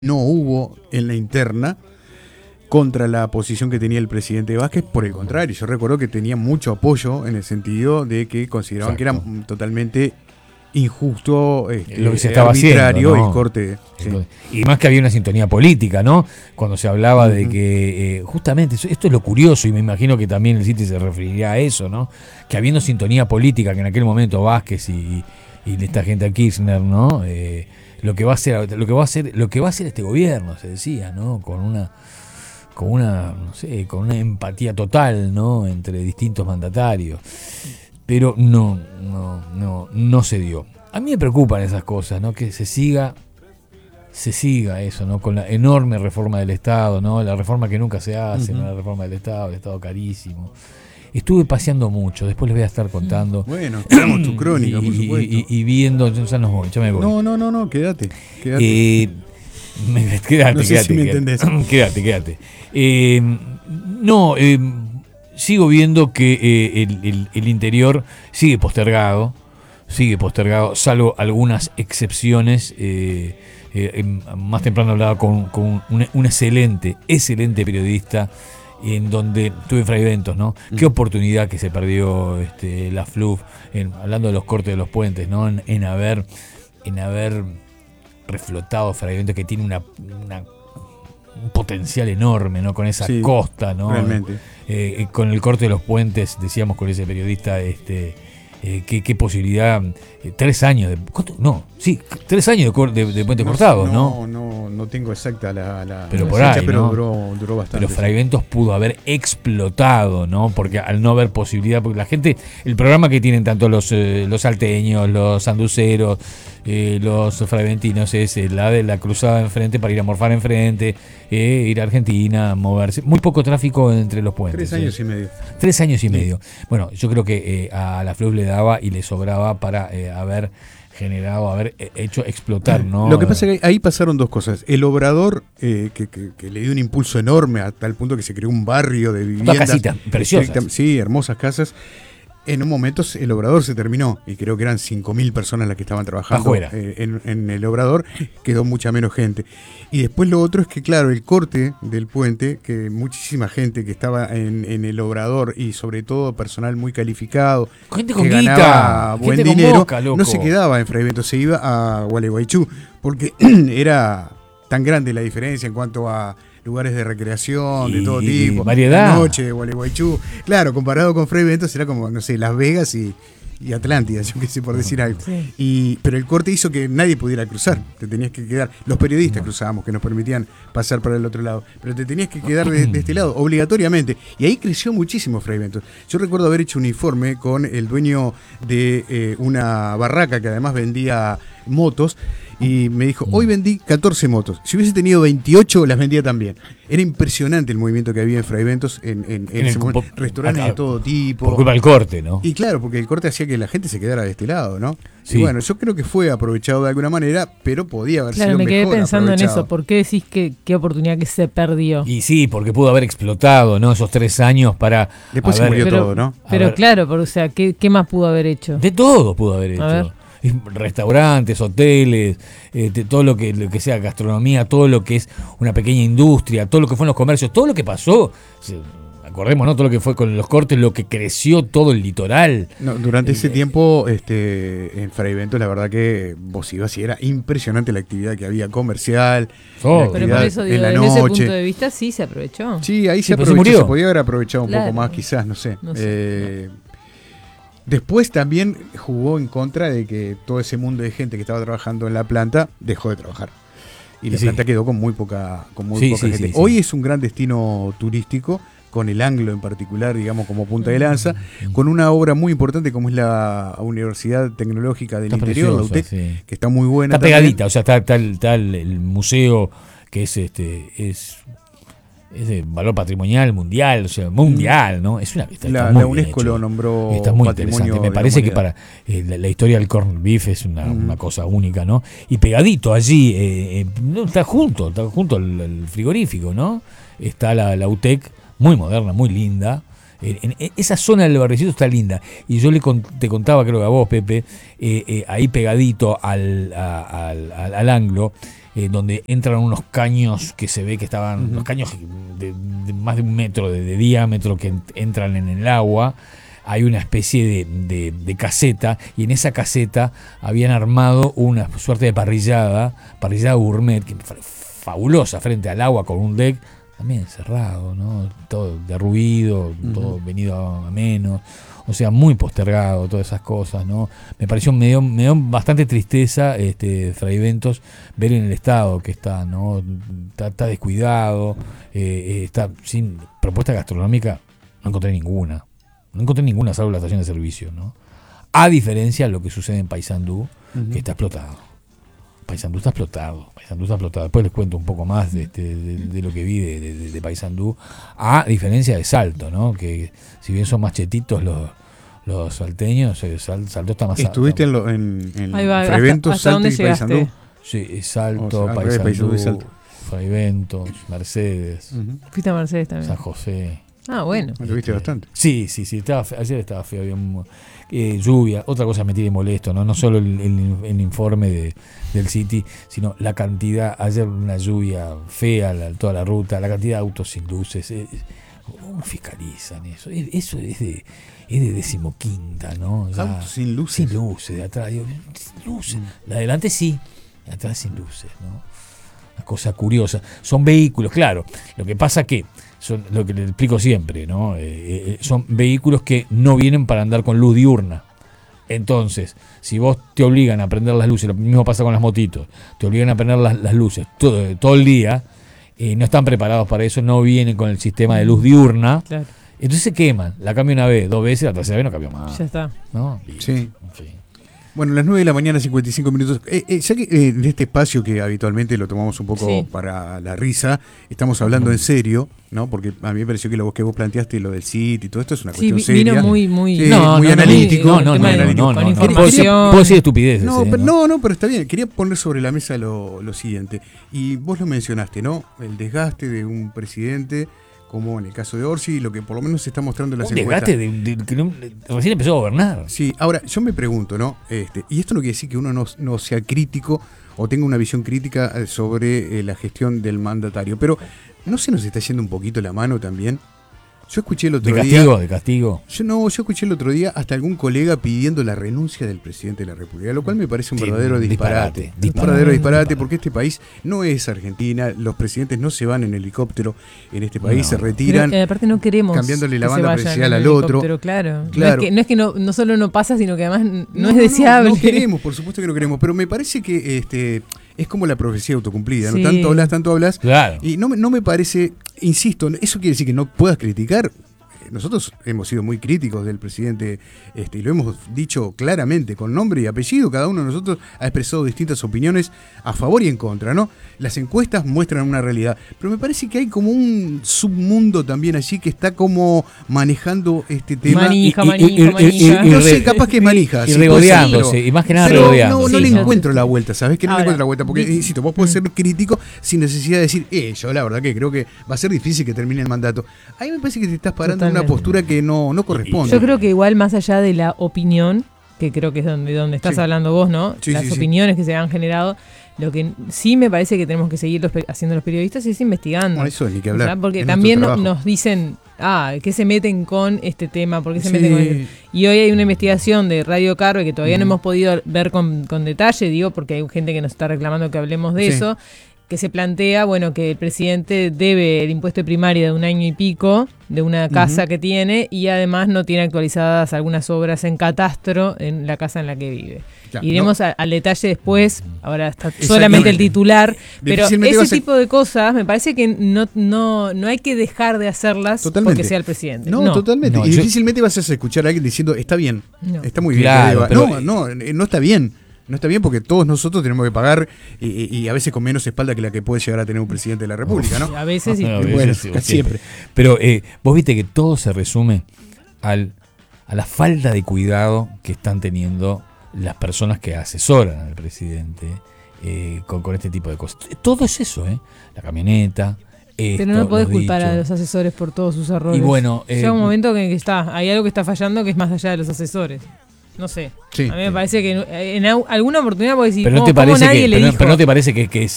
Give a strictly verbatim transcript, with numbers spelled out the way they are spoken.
no hubo en la interna contra la posición que tenía el presidente Vázquez. Por el contrario, yo recuerdo que tenía mucho apoyo en el sentido de que consideraban Exacto. que era totalmente injusto, este, lo que se estaba arbitrario haciendo, ¿no? el corte. Sí. Y más que había una sintonía política, ¿no? Cuando se hablaba uh-huh. de que, eh, justamente, esto es lo curioso, y me imagino que también el Citi se referiría a eso, ¿no? Que habiendo sintonía política, que en aquel momento Vázquez y, y esta gente a Kirchner, ¿no? Eh, lo que va a hacer, lo que va a hacer, lo que va a hacer este gobierno, se decía, ¿no? Con una con una, no sé, con una empatía total, ¿no? Entre distintos mandatarios. Pero no, no, no, no se dio. A mí me preocupan esas cosas, ¿no? Que se siga, se siga eso, ¿no? Con la enorme reforma del Estado, ¿no? La reforma que nunca se hace, uh-huh. ¿no? La reforma del Estado, el Estado carísimo. Estuve paseando mucho, después les voy a estar contando. Bueno, tenemos tu crónica, y, por supuesto. Y, y, y viendo, ya nos voy, ya me voy. No, no, no, no, quédate, quédate. Eh, me, quédate, no sé quédate, si me quédate, entendés. Quédate, quédate. Eh, no, eh, sigo viendo que eh, el, el, el interior sigue postergado, sigue postergado, salvo algunas excepciones. Eh, eh, más temprano hablaba con, con un, un excelente, excelente periodista, en donde tuve en Fray Ventos, ¿no? Mm. Qué oportunidad que se perdió este, la F L U F, en, hablando de los cortes de los puentes, ¿no? En, en haber, en haber reflotado Fray Ventos, que tiene una, una un potencial enorme, ¿no? Con esa sí, costa, ¿no? Realmente. Eh, con el corte de los puentes, decíamos con ese periodista, este, eh, qué, qué posibilidad, eh, tres años de, ¿cuánto? No, sí, tres años de, de, de puentes no, cortados, no, ¿no? No, no tengo exacta la, la pero la por fecha, ahí, pero ¿no? duró, duró bastante. Pero Fray Ventos pudo haber explotado, ¿no? Porque al no haber posibilidad, porque la gente, el programa que tienen tanto los, eh, los salteños, los sanduceros, eh, los fraiventinos es la de la cruzada enfrente para ir a morfar enfrente, eh, ir a Argentina, moverse. Muy poco tráfico entre los puentes. Tres años eh. y medio. Tres años y sí. medio. Bueno, yo creo que eh, a la F L U F le daba y le sobraba para eh, haber generado, haber hecho explotar, ¿no? Lo que pasa es que ahí pasaron dos cosas. El obrador, eh, que, que, que le dio un impulso enorme a tal punto que se creó un barrio de viviendas. Dos casitas preciosas. Sí, hermosas casas. En un momento el obrador se terminó y creo que eran cinco mil personas las que estaban trabajando eh, en, en el obrador, quedó mucha menos gente. Y después lo otro es que, claro, el corte del puente, que muchísima gente que estaba en, en el obrador y sobre todo personal muy calificado, gente con que guita, ganaba buen gente dinero, con boca, loco. No se quedaba en Fray Ventos, se iba a Gualeguaychú, porque era tan grande la diferencia en cuanto a lugares de recreación, y de todo tipo, variedad, noche de Gualeguaychú, claro, comparado con Fray Ventos era como, no sé, Las Vegas y, y Atlántida, yo qué sé, por decir algo. Sí. Y, pero el corte hizo que nadie pudiera cruzar, te tenías que quedar, los periodistas no. cruzábamos, que nos permitían pasar para el otro lado, pero te tenías que quedar de, de este lado, obligatoriamente, y ahí creció muchísimo Fray Ventos. Yo recuerdo haber hecho un informe con el dueño de eh, una barraca que además vendía motos, y me dijo, hoy vendí catorce motos. Si hubiese tenido veintiocho, las vendía también. Era impresionante el movimiento que había en Fray Ventos, en, en, en, en ese momento. Restaurantes de todo tipo. Por culpa del corte, ¿no? Y claro, porque el corte hacía que la gente se quedara de este lado, ¿no? Sí. Y bueno, yo creo que fue aprovechado de alguna manera, pero podía haber claro, sido mejor Claro, me quedé pensando aprovechado. en eso. ¿Por qué decís que qué oportunidad que se perdió? Y sí, porque pudo haber explotado, ¿no? Esos tres años para... Después haber, se murió pero, todo, ¿no? Pero claro, por, o sea, ¿qué, ¿qué más pudo haber hecho? De todo pudo haber hecho. A ver. Restaurantes, hoteles, eh, todo lo que, lo que sea gastronomía, todo lo que es una pequeña industria, todo lo que fue en los comercios, todo lo que pasó, acordemos, ¿no? Todo lo que fue con los cortes, lo que creció todo el litoral. No, durante ese tiempo, este, en Fray Ventos, la verdad que vos ibas y era impresionante la actividad que había comercial. Oh. Pero por eso digo, en la desde noche. ese punto de vista sí se aprovechó. Sí, ahí sí, se aprovechó, se, murió. se podía haber aprovechado un claro. poco más, quizás, no sé. No sé eh, Después también jugó en contra de que todo ese mundo de gente que estaba trabajando en la planta dejó de trabajar. Y la sí. planta quedó con muy poca, con muy sí, poca sí, gente. Sí, Hoy sí. es un gran destino turístico, con el Anglo en particular, digamos, como punta de lanza, con una obra muy importante como es la Universidad Tecnológica del está Interior, la U T E C, sí. que está muy buena. Está pegadita, también. O sea, está, está, el, está el, el museo que es este es es de valor patrimonial mundial, o sea, mundial, ¿no? Es una está, la, está muy la UNESCO hecho. lo nombró está muy patrimonio interesante. Me parece que para eh, la, la historia del corned beef es una, mm. una cosa única, ¿no? Y pegadito allí, eh, eh, no, está junto, está junto al, al frigorífico, ¿no? Está la, la U T E C, muy moderna, muy linda. En, en esa zona del barricito está linda. Y yo le con, te contaba, creo que a vos, Pepe, eh, eh, ahí pegadito al, a, al, al, al Anglo, eh, donde entran unos caños que se ve que estaban, Uh-huh. unos caños de, de más de un metro de, de diámetro que ent- entran en el agua. Hay una especie de, de, de caseta, y en esa caseta habían armado una suerte de parrillada, parrillada gourmet, que fue fabulosa, frente al agua, con un deck también cerrado, ¿no? Todo derruido, uh-huh. todo venido a, a menos, o sea, muy postergado, todas esas cosas, ¿no? Me pareció, me dio, me dio bastante tristeza, este, Fray Ventos, ver en el estado que está, ¿no? Está, está descuidado, eh, está sin propuesta gastronómica, no encontré ninguna. No encontré ninguna salvo la estación de servicio, ¿no? A diferencia de lo que sucede en Paysandú, uh-huh. que está explotado. Paysandú está explotado. Paysandú está explotado. Después les cuento un poco más de, de, de, de lo que vi de, de, de Paysandú. A diferencia de Salto, ¿no? Que si bien son más chetitos los, los salteños, Sal, Salto está más alto. ¿Estuviste en, lo, en, en va, Fray Ventos, ¿hasta, hasta Salto y Paysandú? Sí, Salto, o sea, Paysandú, Fray Ventos, Mercedes, uh-huh. Fuiste a Mercedes también. San José. Ah, bueno. Lo viste bastante. Sí, sí, sí. Estaba fe- ayer estaba feo, había un, eh, lluvia. Otra cosa me tiene molesto, ¿no? No solo el, el, el informe de, del City, sino la cantidad. Ayer una lluvia fea, la, toda la ruta, la cantidad de autos sin luces. Eh, ¿Cómo fiscalizan eso? Es, eso es de, es de decimoquinta, ¿no? Ya, autos sin luces. Sin luces, de atrás. Digo, sin luces. Mm. La de adelante sí, de atrás sin luces, ¿no? Una cosa curiosa. Son vehículos, claro. Lo que pasa que son lo que le explico siempre, ¿no? Eh, eh, son vehículos que no vienen para andar con luz diurna. Entonces, si vos te obligan a prender las luces, lo mismo pasa con las motitos, te obligan a prender las, las luces todo, todo el día, eh, no están preparados para eso, no vienen con el sistema de luz diurna, claro. Entonces se queman. La cambio una vez, dos veces, la tercera vez no cambió más. Ya está. ¿No? Y, sí. En fin. Bueno, las nueve de la mañana, cincuenta y cinco minutos. Eh, eh, ya que eh, en este espacio que habitualmente lo tomamos un poco sí. para la risa, estamos hablando en serio, ¿no? Porque a mí me pareció que lo que vos planteaste, lo del sitio y todo esto es una cuestión sí, seria. vino muy, muy, sí, no, muy no, analítico. No, no, no, muy no, analítico. no, con no, información. Puedo decir estupideces. No, eh, pero, ¿no? no, no, pero está bien. Quería poner sobre la mesa lo, lo siguiente. Y vos lo mencionaste, ¿no? El desgaste de un presidente, como en el caso de Orsi, lo que por lo menos se está mostrando en las un encuestas. desgaste de, de, que no, recién empezó a gobernar. Sí, ahora, yo me pregunto, ¿no? Este, y esto no quiere decir que uno no, no sea crítico o tenga una visión crítica sobre eh, la gestión del mandatario, pero ¿no se nos está yendo un poquito la mano también? Yo escuché el otro de día... castigo, de castigo. Yo no, yo escuché el otro día hasta algún colega pidiendo la renuncia del presidente de la República, lo cual me parece un sí, verdadero disparate. disparate. disparate. Un verdadero disparate, disparate porque este país no es Argentina, los presidentes no se van en helicóptero en este país, no. se retiran. Pero, aparte no queremos cambiándole la banda presidencial al otro. Pero claro, claro. No es que, no, es que no, no solo no pasa, sino que además no, no es deseable. No, no queremos, por supuesto que no queremos, pero me parece que este es como la profecía autocumplida, sí. ¿no? Tanto hablas, tanto hablas. Claro. Y no, no me parece, insisto, eso quiere decir que no puedas criticar. Nosotros hemos sido muy críticos del presidente este, y lo hemos dicho claramente, con nombre y apellido. Cada uno de nosotros ha expresado distintas opiniones a favor y en contra, ¿no? Las encuestas muestran una realidad, pero me parece que hay como un submundo también allí que está como manejando este tema. Manija, manija, manija. No sé, capaz que es manija. Y sí, regodeándose, pero, y más que nada pero regodeándose. No, no sí, le encuentro la vuelta, ¿sabes? Que no Ahora, le encuentro la vuelta, porque, insisto, vos podés ser crítico sin necesidad de decir, eh, yo la verdad que creo que va a ser difícil que termine el mandato. Ahí me parece que te estás parando en una postura que no, no corresponde. Yo creo que igual más allá de la opinión, que creo que es donde, donde estás sí. hablando vos, ¿no? Sí, Las sí, opiniones sí. que se han generado, lo que sí me parece que tenemos que seguir los, haciendo los periodistas es investigando. No, eso ni que hablar. O sea, porque también no, nos dicen, ah, ¿qué se meten con este tema? ¿Por qué se sí. meten con este? Y hoy hay una investigación de Radio Carve que todavía mm. no hemos podido ver con, con detalle, digo, porque hay gente que nos está reclamando que hablemos de sí. eso, que se plantea, bueno, que el presidente debe el impuesto de primaria de un año y pico de una casa uh-huh. que tiene y además no tiene actualizadas algunas obras en catastro en la casa en la que vive. Ya, Iremos no. a, al detalle después, ahora está solamente el titular, pero ese tipo de cosas me parece que no, no, no hay que dejar de hacerlas totalmente. Porque sea el presidente. No, no. totalmente. No, y yo... difícilmente vas a escuchar a alguien diciendo, está bien, no. está muy claro, bien. Pero... No, no, no está bien. No está bien porque todos nosotros tenemos que pagar y, y, y a veces con menos espalda que la que puede llegar a tener un presidente de la República, ¿no? A veces sí. No, a veces, bueno, sí, casi siempre. Pero eh, vos viste que todo se resume al, a la falta de cuidado que están teniendo las personas que asesoran al presidente eh, con, con este tipo de cosas. Todo es eso, ¿eh? La camioneta. Esto, pero no podés culpar dichos. a los asesores por todos sus errores. Y bueno, eh, llega un momento que, que está, hay algo que está fallando que es más allá de los asesores. No sé. Sí, a mí me sí. parece que en alguna oportunidad puedo decir, pero no, ¿cómo, te parece nadie que, le pero, dijo? pero no te parece que, que es